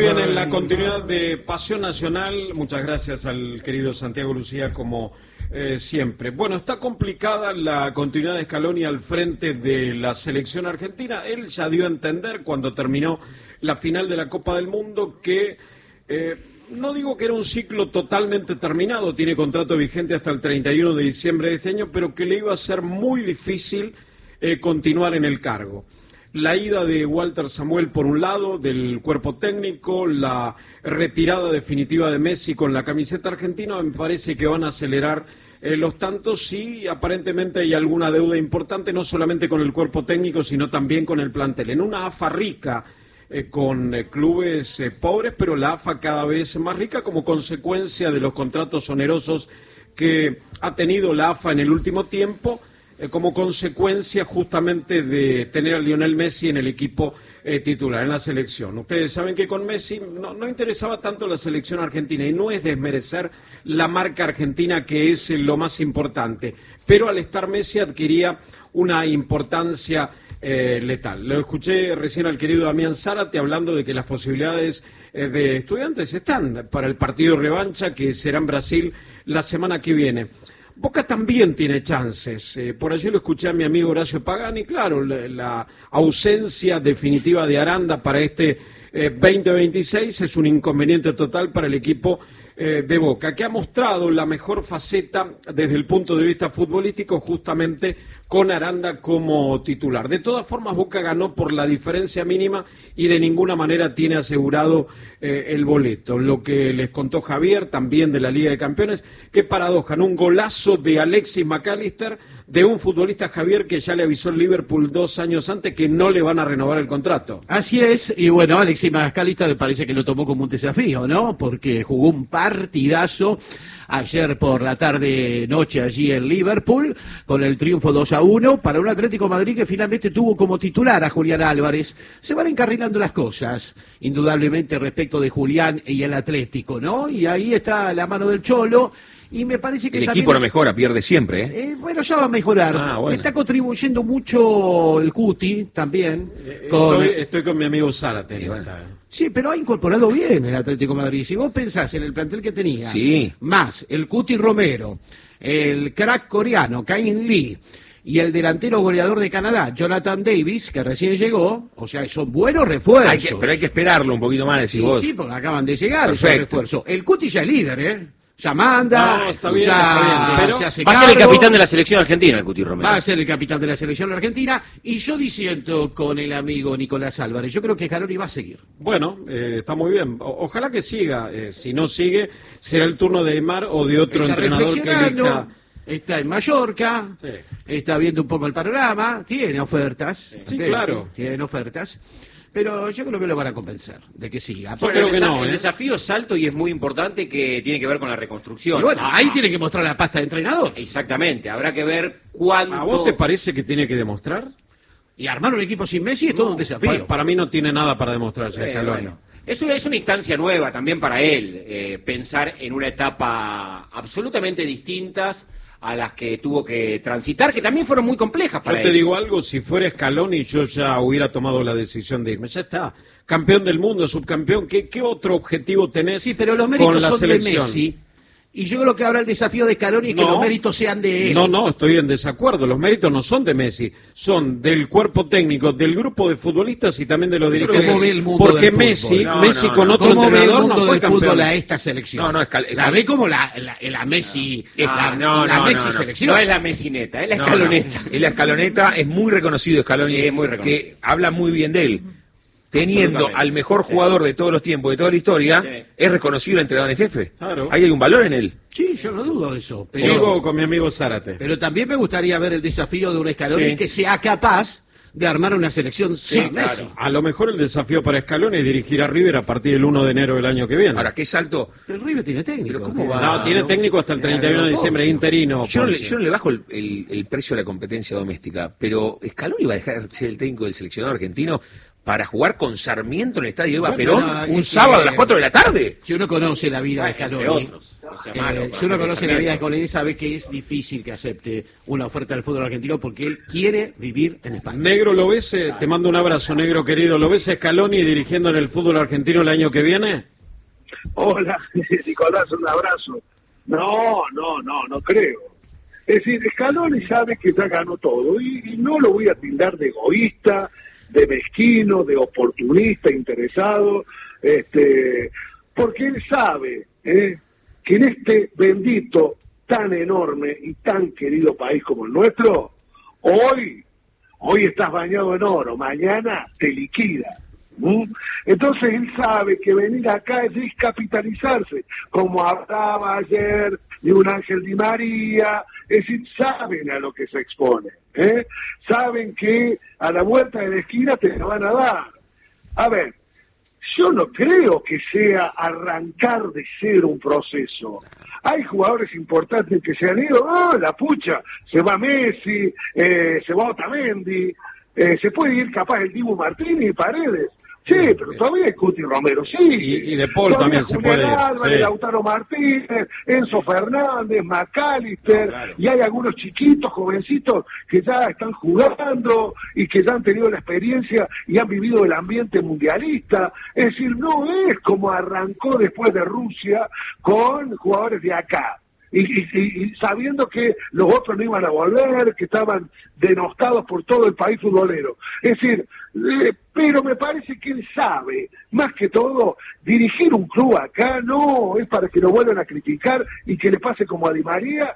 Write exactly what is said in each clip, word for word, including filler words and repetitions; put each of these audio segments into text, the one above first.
bien, en la continuidad de Pasión Nacional, muchas gracias al querido Santiago Lucía, como eh, siempre. Bueno, está complicada la continuidad de Scaloni al frente de la selección argentina. Él ya dio a entender cuando terminó la final de la Copa del Mundo que, eh, no digo que era un ciclo totalmente terminado, tiene contrato vigente hasta el treinta y uno de diciembre de este año, pero que le iba a ser muy difícil eh, continuar en el cargo. La ida de Walter Samuel por un lado, del cuerpo técnico, la retirada definitiva de Messi con la camiseta argentina, me parece que van a acelerar eh, los tantos y aparentemente hay alguna deuda importante, no solamente con el cuerpo técnico, sino también con el plantel. En una AFA rica, eh, con eh, clubes eh, pobres, pero la AFA cada vez más rica como consecuencia de los contratos onerosos que ha tenido la AFA en el último tiempo, como consecuencia justamente de tener a Lionel Messi en el equipo eh, titular, en la selección. Ustedes saben que con Messi no, no interesaba tanto la selección argentina, y no es desmerecer la marca argentina, que es eh, lo más importante, pero al estar Messi adquiría una importancia eh, letal. Lo escuché recién al querido Damián Zárate hablando de que las posibilidades eh, de Estudiantes están para el partido revancha, que será en Brasil la semana que viene. Boca también tiene chances. Eh, por allí lo escuché a mi amigo Horacio Pagani. Claro, la, la ausencia definitiva de Aranda para este eh, veinte veintiséis es un inconveniente total para el equipo eh, de Boca, que ha mostrado la mejor faceta desde el punto de vista futbolístico justamente con Aranda como titular. De todas formas, Boca ganó por la diferencia mínima y de ninguna manera tiene asegurado eh, el boleto. Lo que les contó Javier, también de la Liga de Campeones, qué paradoja, ¿no? Un golazo de Alexis McAllister, de un futbolista, Javier, que ya le avisó el Liverpool dos años antes que no le van a renovar el contrato. Así es, y bueno, Alexis McAllister me parece que lo tomó como un desafío, ¿no? Porque jugó un partidazo ayer por la tarde-noche allí en Liverpool, con el triunfo dos a uno, para un Atlético de Madrid que finalmente tuvo como titular a Julián Álvarez. Se van encarrilando las cosas, indudablemente, respecto de Julián y el Atlético, ¿no? Y ahí está la mano del Cholo. Y me parece que el también, equipo no mejora, pierde siempre, ¿eh? eh bueno, ya va a mejorar. Ah, bueno. Está contribuyendo mucho el Cuti también. Eh, con... estoy, estoy con mi amigo Zárate. Sí, bueno. Sí, pero ha incorporado bien el Atlético de Madrid. Si vos pensás en el plantel que tenía, sí, más el Cuti Romero, el crack coreano, Cain Lee, y el delantero goleador de Canadá, Jonathan Davis, que recién llegó, o sea, son buenos refuerzos. Hay que, pero hay que esperarlo un poquito más, decís sí, vos. Sí, porque acaban de llegar Perfecto. esos refuerzos. El Cuti ya es líder, ¿eh? Ya manda, no, está bien, ya, está bien, sí, pero se hace va a ser el cargo, capitán de la selección argentina, el Cuti Romero. va a ser el capitán de la selección argentina, y yo disiento con el amigo Nicolás Álvarez. Yo creo que Scaloni va a seguir. Bueno, eh, está muy bien. O, ojalá que siga. Eh, si no sigue, será el turno de Aimar o de otro Está entrenador que reflexionando, elija. está en Mallorca, Sí. está viendo un poco el panorama, tiene ofertas. Sí, tiene, claro. Tiene ofertas, pero yo creo que lo van a convencer de que siga. Yo creo el, que desa- no, el ¿eh? desafío es alto y es muy importante, que tiene que ver con la reconstrucción. Y bueno, Ah, ahí tiene que mostrar la pasta de entrenador Exactamente, habrá que ver cuánto... ¿A vos te parece que tiene que demostrar? y armar un equipo sin Messi es todo un desafío. Pa- para mí no tiene nada para demostrar ya Eh, Scaloni. bueno. Es una, es una instancia nueva también para él, eh, pensar en una etapa absolutamente distintas a las que tuvo que transitar, que también fueron muy complejas para Yo te él. digo algo, si fuera Scaloni yo ya hubiera tomado la decisión de irme. Ya está, campeón del mundo, subcampeón. ¿Qué, qué otro objetivo tenés Sí, pero los con méritos la son selección? de Messi. Y yo creo que ahora el desafío de Scaloni es que No. los méritos sean de él. No, no, estoy en desacuerdo. Los méritos no son de Messi, son del cuerpo técnico, del grupo de futbolistas y también de los Pero dirigentes. ¿cómo ve el mundo Porque del fútbol? Messi, No, Messi no, con no. otro ¿Cómo ve el entrenador mundo no fue del fútbol campeón. a esta selección? No, no, Escal- La Escal- ve como la, la, la Messi, Ah, la, no, la no, Messi no, no. selección. No es la mesineta, es la No, escaloneta. no. Es la escaloneta, es muy reconocido Scaloni, Sí, es muy reconocido. que habla muy bien de él. Teniendo Absolutamente. al mejor Sí. jugador de todos los tiempos, de toda la historia, Sí. es reconocido el entrenador en jefe. Claro. Ahí hay un valor en él. Sí, yo no dudo de eso. Pero, Sigo con mi amigo Zárate. pero también me gustaría ver el desafío de un Scaloni Sí. que sea capaz de armar una selección sin claro. Messi. A lo mejor el desafío para Scaloni es dirigir a River a partir del uno de enero del año que viene. Ahora, qué salto. El River tiene técnico. Pero ¿cómo tiene- va? no, tiene técnico hasta el treinta y uno de diciembre, interino. Yo no, le, Ponce. yo no le bajo el, el- el precio de la competencia doméstica, pero Scaloni va a dejar de ser el técnico del seleccionado argentino para jugar con Sarmiento en el estadio Eva Bueno, Perón no, un es sábado que- a las cuatro de la tarde. Si uno conoce la vida de Entre Scaloni, otros. no sea malo. Eh, si uno conoce la vida de Scaloni sabe que es difícil que acepte una oferta del fútbol argentino porque él quiere vivir en España. Negro, ¿lo ves? Eh, te mando un abrazo, Negro querido. ¿Lo ves a Scaloni dirigiendo en el fútbol argentino el año que viene? Hola, Nicolás, un abrazo. No, no, no, no creo. Es decir, Scaloni sabe que ya ganó todo y, y no lo voy a tildar de egoísta, de mezquino, de oportunista, interesado, este, porque él sabe eh, que en este bendito, tan enorme y tan querido país como el nuestro, hoy, hoy estás bañado en oro, mañana te liquida. ¿Mm? Entonces él sabe que venir acá es descapitalizarse, como hablaba ayer de un Ángel Di María, es decir, saben a lo que se expone, ¿eh? Saben que a la vuelta de la esquina te la van a dar. A ver, yo no creo que sea arrancar de cero un proceso. Hay jugadores importantes que se han ido, ¡ah, la pucha! Se va Messi, eh, se va Otamendi, eh, se puede ir capaz el Dibu Martínez y Paredes. Sí, pero todavía hay Cuti Romero, sí. Y, y De Paul también se puede ir. Álvarez, sí. Lautaro Martínez, Enzo Fernández, McAllister, claro. Y hay algunos chiquitos, jovencitos, que ya están jugando y que ya han tenido la experiencia y han vivido el ambiente mundialista. Es decir, no es como arrancó después de Rusia con jugadores de acá. Y, y, y sabiendo que los otros no iban a volver, que estaban denostados por todo el país futbolero. Es decir, eh, pero me parece que él sabe, más que todo, dirigir un club acá no es para que lo vuelvan a criticar y que le pase como a Di María,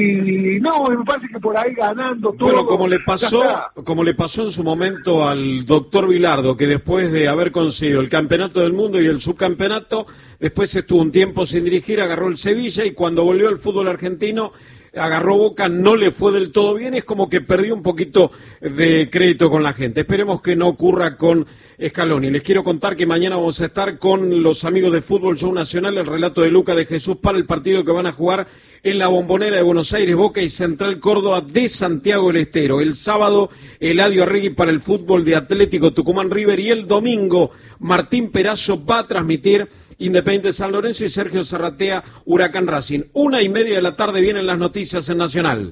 y no, me parece que por ahí ganando todo. Bueno, como le pasó, como le pasó en su momento al doctor Bilardo, que después de haber conseguido el campeonato del mundo y el subcampeonato, después estuvo un tiempo sin dirigir, agarró el Sevilla y cuando volvió al fútbol argentino agarró Boca, no le fue del todo bien, es como que perdió un poquito de crédito con la gente. Esperemos que no ocurra con Scaloni. Les quiero contar que mañana vamos a estar con los amigos de Fútbol Show Nacional, el relato de Luca de Jesús para el partido que van a jugar en la Bombonera de Buenos Aires, Boca y Central Córdoba de Santiago del Estero. El sábado, Eladio Arregui para el fútbol de Atlético Tucumán River, y el domingo, Martín Perazo va a transmitir Independiente San Lorenzo y Sergio Zarratea Huracán Racing. Una y media de la tarde vienen las noticias en Nacional.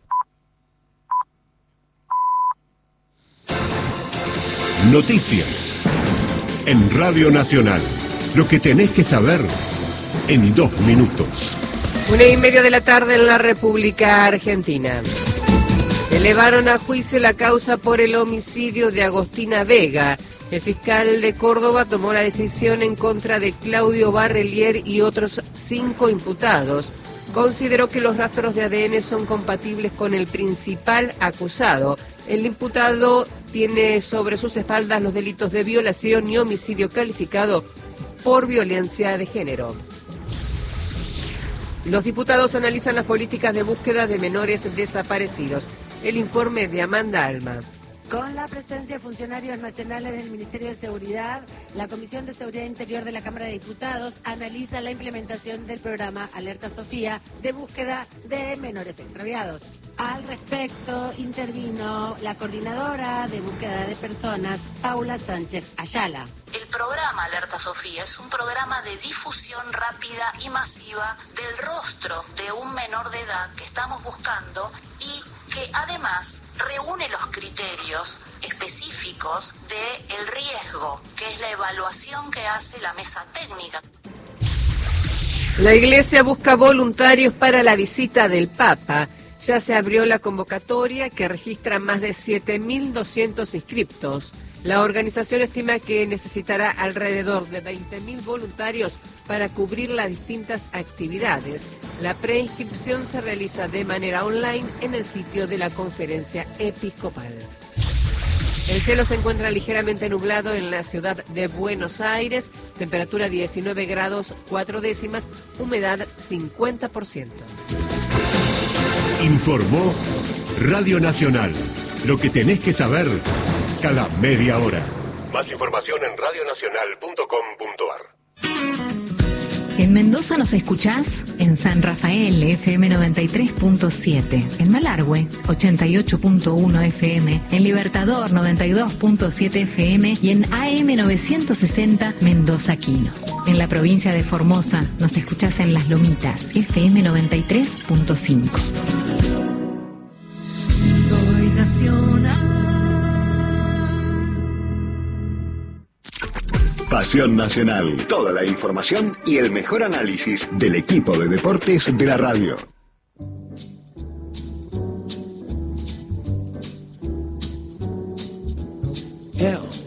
Noticias en Radio Nacional. Lo que tenés que saber en dos minutos. Una y media de la tarde en la República Argentina. Elevaron a juicio la causa por el homicidio de Agostina Vega. El fiscal de Córdoba tomó la decisión en contra de Claudio Barrelier y otros cinco imputados. Consideró que los rastros de A D N son compatibles con el principal acusado. El imputado tiene sobre sus espaldas los delitos de violación y homicidio calificado por violencia de género. Los diputados analizan las políticas de búsqueda de menores desaparecidos. El informe de Amanda Alma. Con la presencia de funcionarios nacionales del Ministerio de Seguridad, la Comisión de Seguridad Interior de la Cámara de Diputados analiza la implementación del programa Alerta Sofía de búsqueda de menores extraviados. Al respecto, intervino la coordinadora de búsqueda de personas, Paula Sánchez Ayala. El programa Alerta Sofía es un programa de difusión rápida y masiva del rostro de un menor de edad que estamos buscando y que además reúne los criterios específicos del riesgo, que es la evaluación que hace la mesa técnica. La Iglesia busca voluntarios para la visita del Papa. Ya se abrió la convocatoria que registra más de siete mil doscientos inscriptos. La organización estima que necesitará alrededor de veinte mil voluntarios para cubrir las distintas actividades. La preinscripción se realiza de manera online en el sitio de la Conferencia Episcopal. El cielo se encuentra ligeramente nublado en la ciudad de Buenos Aires, temperatura diecinueve grados cuatro décimas, humedad cincuenta por ciento. Informó Radio Nacional. Lo que tenés que saber cada media hora. Más información en radio nacional punto com punto a r. En Mendoza nos escuchás en San Rafael, F M noventa y tres punto siete, en Malargüe, ochenta y ocho punto uno F M, en Libertador, noventa y dos punto siete F M y en A M novecientos sesenta Mendoza Quino. En la provincia de Formosa nos escuchás en Las Lomitas, F M noventa y tres punto cinco. Soy nacional. Pasión Nacional. Toda la información y el mejor análisis del equipo de deportes de la radio. Hell.